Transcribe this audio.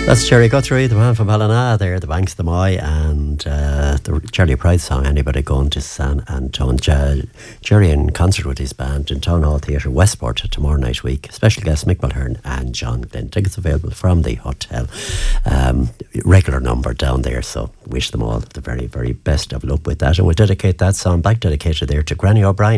That's Jerry Guthrie, the man from Ballina there, the Banks of the Moy, and the Charlie Pride song, Anybody Going to San Antone. Jerry in concert with his band in Town Hall Theatre, Westport, tomorrow night week. Special guests Mick Mulhern and John Glenn. Tickets available from the hotel. Regular number down there, so wish them all the very, very best of luck with that. And we'll dedicate that song, back dedicated there to Granny O'Brien.